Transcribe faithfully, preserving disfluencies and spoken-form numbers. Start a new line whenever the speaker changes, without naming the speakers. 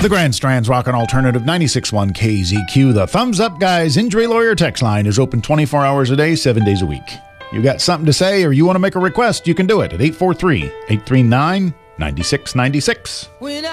The Grand Strand's Rockin' Alternative ninety-six point one K Z Q. The Thumbs Up Guys Injury Lawyer text line is open twenty-four hours a day, seven days a week. You got something to say or you want to make a request, you can do it at eight four three, eight three nine, nine six nine six.